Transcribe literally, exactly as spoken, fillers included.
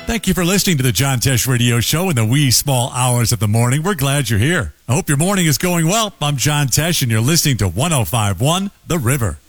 Thank you for listening to the John Tesh Radio Show in the wee small hours of the morning. We're glad you're here. I hope your morning is going well. I'm John Tesh, and you're listening to one oh five point one The River.